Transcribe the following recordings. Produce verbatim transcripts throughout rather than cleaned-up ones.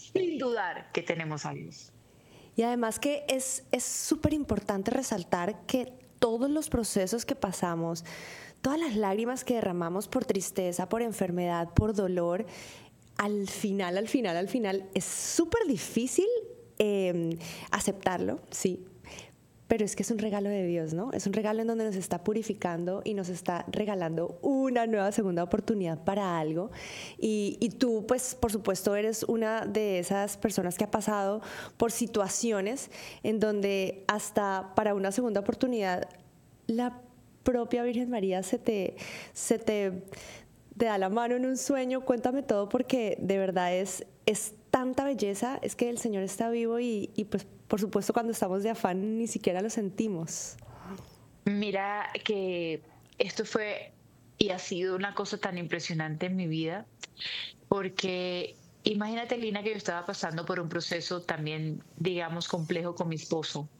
sin dudar que tenemos a Dios. Y además que es es súper importante resaltar que todos los procesos que pasamos, todas las lágrimas que derramamos por tristeza, por enfermedad, por dolor, al final, al final, al final, es súper difícil eh, aceptarlo, sí. Pero es que es un regalo de Dios, ¿no? Es un regalo en donde nos está purificando y nos está regalando una nueva segunda oportunidad para algo. Y, y tú, pues, por supuesto, eres una de esas personas que ha pasado por situaciones en donde hasta para una segunda oportunidad la propia Virgen María se te, se te, te da la mano en un sueño. Cuéntame todo porque de verdad es, es tanta belleza, es que el Señor está vivo y, y pues por supuesto cuando estamos de afán ni siquiera lo sentimos. Mira que esto fue y ha sido una cosa tan impresionante en mi vida, porque imagínate, Lina, que yo estaba pasando por un proceso también, digamos, complejo con mi esposo.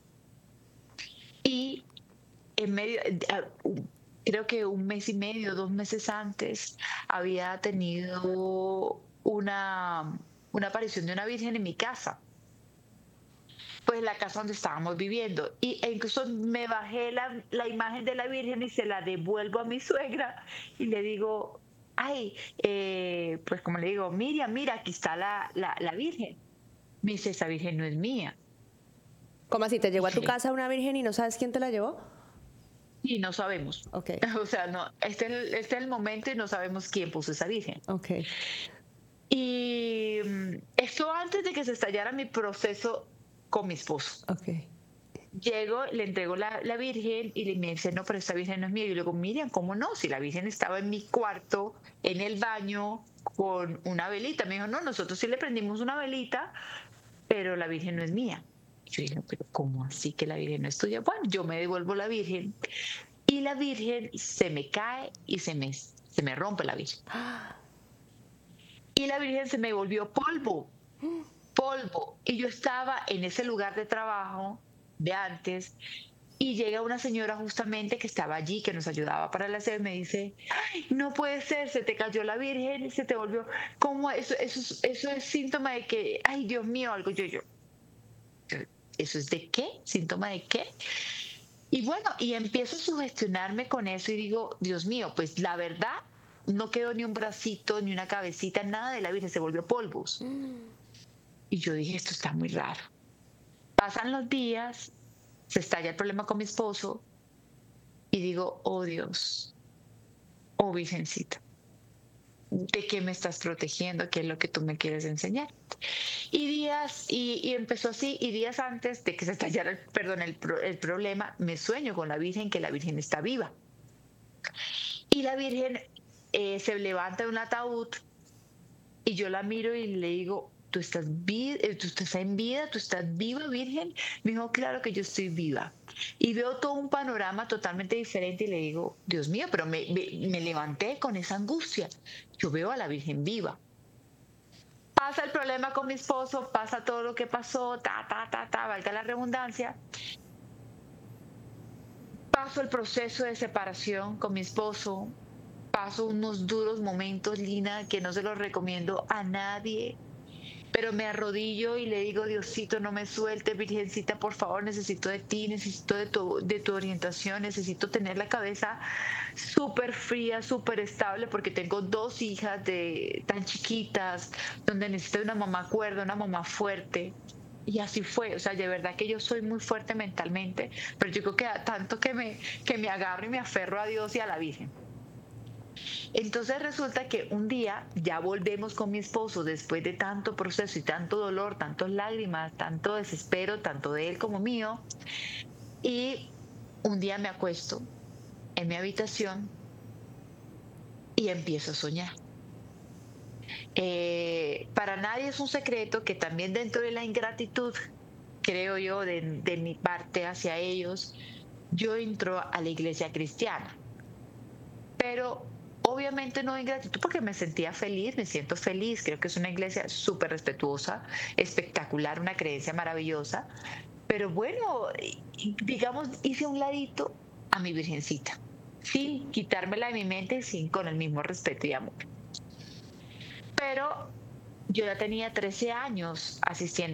Y en medio, eh, ah, u- creo que un mes y medio, dos meses antes, había tenido una, una aparición de una virgen en mi casa, pues la casa donde estábamos viviendo. Y, e incluso me bajé la, la imagen de la virgen y se la devuelvo a mi suegra y le digo, ay, eh, pues como le digo, Miriam, mira, aquí está la, la, la virgen. Me dice, esa virgen no es mía. ¿Cómo así? ¿Te llegó a tu Dije, casa una virgen y no sabes quién te la llevó? y no sabemos. Ok, O sea, no, este es, el, este es el momento y no sabemos quién puso esa virgen. ok, Y mm, esto antes de que se estallara mi proceso con mi esposo. ok. Llego, le entrego la, la Virgen y le- me dice, no, pero esta Virgen no es mía. Y yo le digo, Miriam, ¿cómo no? Si la Virgen estaba en mi cuarto, en el baño, con una velita. Me dijo, no, nosotros sí le prendimos una velita, pero la Virgen no es mía. Y yo dije, pero ¿cómo así que la Virgen no es tuya? Bueno, yo me devuelvo la Virgen y la Virgen se me cae y se me, se me rompe la Virgen. Y la Virgen se me volvió polvo, polvo. Y yo estaba en ese lugar de trabajo de antes. Y llega una señora justamente que estaba allí, que nos ayudaba para el aseo, y me dice, "Ay, no puede ser, se te cayó la Virgen y se te volvió, ¿cómo eso, eso, es- eso es síntoma de que, ay, Dios mío, algo yo, yo, yo, ¿eso es de qué? ¿Síntoma de qué? Y bueno, y empiezo a sugestionarme con eso y digo, Dios mío, pues la verdad, no quedó ni un bracito, ni una cabecita, nada de la Virgen, se volvió polvos. Y yo dije, esto está muy raro. Pasan los días, se estalla el problema con mi esposo y digo, oh Dios, oh Virgencita, ¿de qué me estás protegiendo? ¿Qué es lo que tú me quieres enseñar? Y días, y, y empezó así, y días antes de que se estallara, el, perdón, el, pro- el problema, me sueño con la Virgen, que la Virgen está viva. Y la Virgen eh, se levanta de un ataúd y yo la miro y le digo, ¿tú estás, vi eh, ¿tú estás en vida? ¿Tú estás viva, Virgen? Me dijo, claro que yo estoy viva. Y veo todo un panorama totalmente diferente y le digo, Dios mío, pero me, me, me levanté con esa angustia. Yo veo a la Virgen viva. Pasa el problema con mi esposo, pasa todo lo que pasó, ta, ta, ta, ta, valga la redundancia. Paso el proceso de separación con mi esposo, paso unos duros momentos, Lina, que no se los recomiendo a nadie, pero me arrodillo y le digo, Diosito, no me sueltes, Virgencita, por favor, necesito de ti, necesito de tu, de tu orientación, necesito tener la cabeza súper fría, súper estable, porque tengo dos hijas de, tan chiquitas, donde necesito una mamá cuerda, una mamá fuerte. Y así fue, o sea, de verdad que yo soy muy fuerte mentalmente, pero yo creo que tanto que me, que me agarro y me aferro a Dios y a la Virgen. Entonces resulta que un día ya volvemos con mi esposo después de tanto proceso y tanto dolor, tantas lágrimas, tanto desespero, tanto de él como mío. Y un día me acuesto en mi habitación y empiezo a soñar. Eh, para nadie es un secreto que también dentro de la ingratitud, creo yo, de, de mi parte hacia ellos, yo entro a la iglesia cristiana. Pero obviamente no ingratitud porque me sentía feliz, me siento feliz, creo que es una iglesia súper respetuosa, espectacular, una creencia maravillosa, pero bueno, digamos, hice a un ladito a mi virgencita, sin quitármela de mi mente, sin con el mismo respeto y amor. Pero yo ya tenía trece años asistiendo